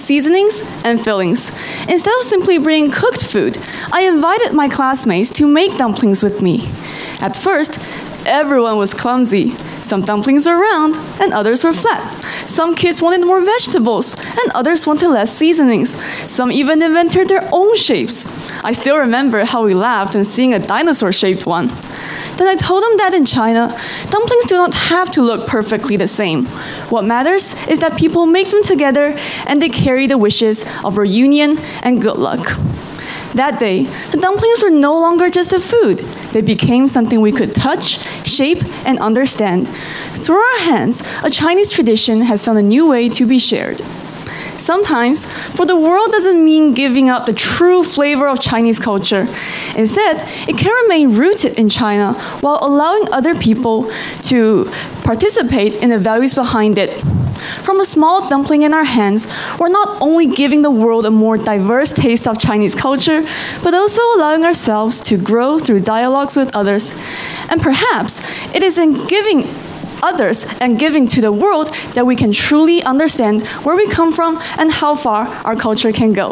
seasonings and fillings. Instead of simply bringing cooked food, I invited my classmates to make dumplings with me. At first, everyone was clumsy. Some dumplings were round and others were flat. Some kids wanted more vegetables and others wanted less seasonings. Some even invented their own shapes. I still remember how we laughed when seeing a dinosaur-shaped one. Then I told them that in China, dumplings do not have to look perfectly the same. What matters is that people make them together and they carry the wishes of reunion and good luck. That day, the dumplings were no longer just a food. They became something we could touch, shape, and understand. Through our hands, a Chinese tradition has found a new way to be shared. Sometimes, for the world doesn't mean giving up the true flavor of Chinese culture. Instead, it can remain rooted in China while allowing other people to participate in the values behind it. From a small dumpling in our hands, we're not only giving the world a more diverse taste of Chinese culture, but also allowing ourselves to grow through dialogues with others. And perhaps it is in giving others and giving to the world that we can truly understand where we come from and how far our culture can go.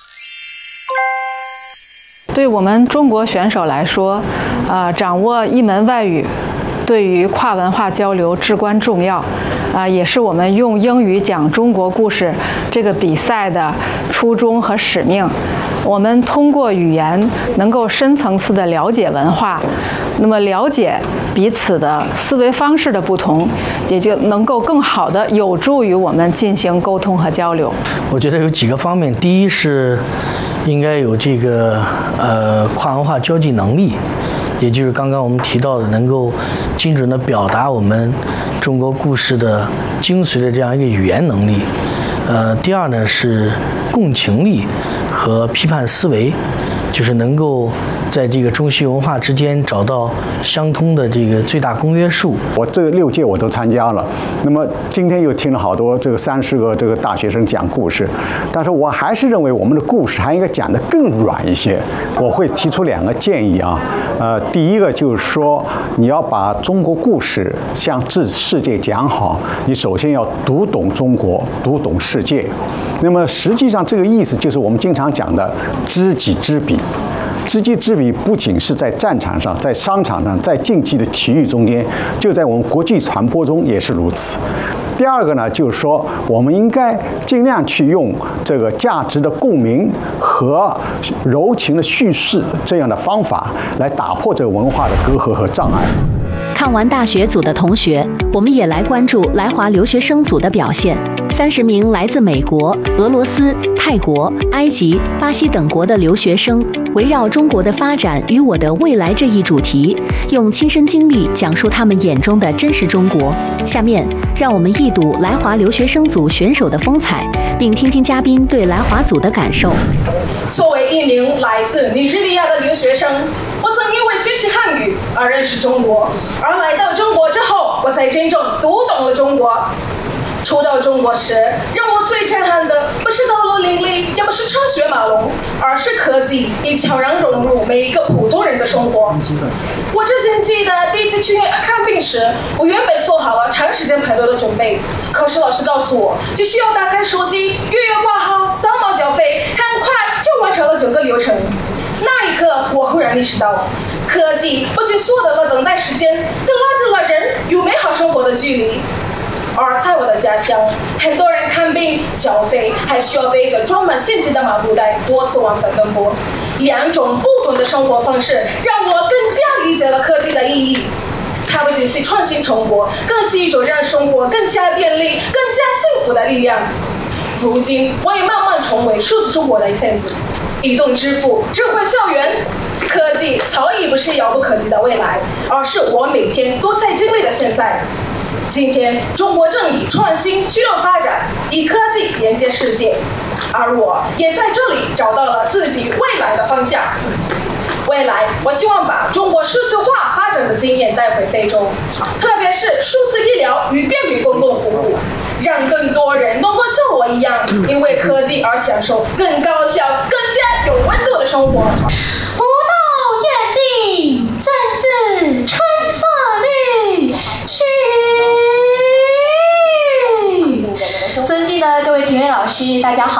对我们中国选手来说，掌握一门外语对于跨文化交流至关重要，也是我们用英语讲中国故事这个比赛的初衷和使命。我们通过语言能够深层次地了解文化，那么了解彼此的思维方式的不同，也就能够更好地有助于我们进行沟通和交流。 我觉得有几个方面，第一是应该有这个跨文化交际能力，也就是刚刚我们提到的能够精准地表达我们中国故事的精髓的这样一个语言能力。第二呢是共情力和批判思维，就是能够在这个中西文化之间找到相通的这个最大公约数。 我这6届我都参加了，那么今天又听了好多这个30个这个大学生讲故事，但是我还是认为我们的故事还应该讲得更软一些。我会提出2个建议啊，第一个就是说，你要把中国故事向世界讲好，你首先要读懂中国，读懂世界。那么实际上这个意思就是我们经常讲的知己知彼。知己知彼不仅是在战场上，在商场上，在竞技的体育中间，就在我们国际传播中也是如此。第二个呢，就是说我们应该尽量去用这个价值的共鸣和柔情的叙事这样的方法来打破这个文化的隔阂和障碍。 看完大学组的同学，我们也来关注来华留学生组的表现。30名来自美国、俄罗斯、泰国、埃及、巴西等国的留学生，围绕中国的发展与我的未来这一主题，用亲身经历讲述他们眼中的真实中国。下面，让我们一睹来华留学生组选手的风采，并听听嘉宾对来华组的感受。 作为一名来自尼日利亚的留学生，我曾因为学习汉语而认识中国，而来到中国之后，我才真正读懂了中国。初到中国时，让我最震撼的不是道路林立，也不是车水马龙，而是科技已悄然融入每一个普通人的生活。我之前记得第一次去看病时，我原本做好了长时间排队的准备，可是老师告诉我，就需要打开手机，预约挂号，扫码缴费，很快就完成了整个流程。那一刻，我忽然意识到，科技不仅缩短了等待时间，更拉近了人与美好生活的距离。而在我的家乡，很多人看病、缴费还需要背着装满现金的麻布袋多次往返奔波。2种不同的生活方式让我更加理解了科技的意义。它不仅是创新成果，更是一种让生活更加便利、更加幸福的力量。如今，我也慢慢成为数字中国的一份子。移动支付、智慧校园，科技早已不是遥不可及的未来，而是我每天都在经历的现在。今天，中国正以创新驱动发展，以科技连接世界，而我也在这里找到了自己未来的方向。未来，我希望把中国数字化发展的经验带回非洲，特别是数字医疗与便民公共服务，让更多人能够像我一样，因为科技而享受更高效、更加有温度的生活。 不到院地，正自春色绿，尊敬的各位评委老师，大家好。